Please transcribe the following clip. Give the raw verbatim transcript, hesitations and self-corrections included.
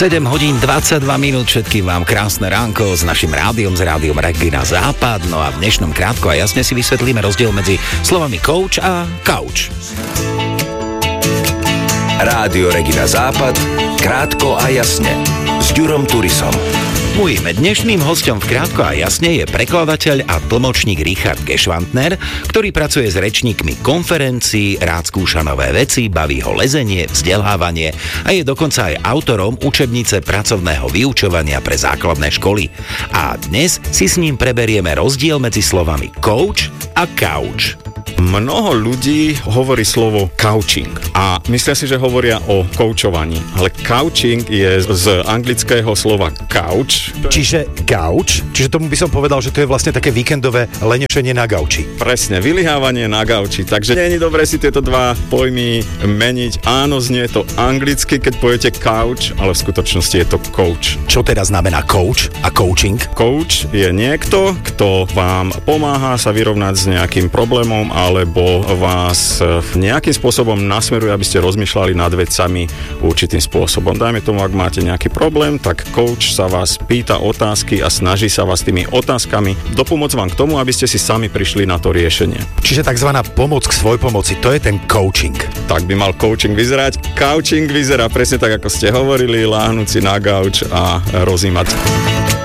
sedem hodín dvadsaťdva minút, všetkým vám krásne ránko s našim rádiom, s rádiom Regina Západ. No a v dnešnom krátko a jasne si vysvetlíme rozdiel medzi slovami coach a couch. Rádio Regina Západ, krátko a jasne, s Ďurom Turisom. Mojím dnešným hosťom v Krátko a jasne je prekladateľ a tlmočník Richard Geschwantner, ktorý pracuje s rečníkmi konferencií, rád skúša nové veci, baví ho lezenie, vzdelávanie a je dokonca aj autorom učebnice pracovného vyučovania pre základné školy. A dnes si s ním preberieme rozdiel medzi slovami coach a couch. Mnoho ľudí hovorí slovo couching a myslia si, že hovoria o koučovaní, ale couching je z anglického slova couch. Čiže gauč, čiže tomu by som povedal, že to je vlastne také víkendové lenečenie na gauči. Presne, vylihávanie na gauči, takže nie je dobré si tieto dva pojmy meniť. Áno, znie to anglicky, keď poviete couch, ale v skutočnosti je to coach. Čo teda znamená coach a coaching? Coach je niekto, kto vám pomáha sa vyrovnať s nejakým problémom, alebo vás nejakým spôsobom nasmeruje, aby ste rozmýšľali nad vecami určitým spôsobom. Dajme tomu, ak máte nejaký problém, tak coach sa vás pýta otázky a snaží sa vás tými otázkami dopomôcť vám k tomu, aby ste si sami prišli na to riešenie. Čiže takzvaná pomoc k svojpomoci, to je ten coaching. Tak by mal coaching vyzerať. Couching vyzerá presne tak, ako ste hovorili, láhnuť si na gauč a rozímať.